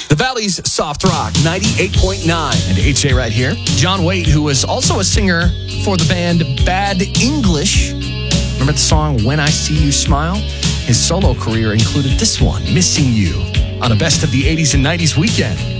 The Valley's Soft Rock 98.9. And HJ right here. John Waite, who was also a singer for the band Bad English. Remember the song When I See You Smile? His solo career included this one, Missing You, on a Best of the 80s and 90s weekend.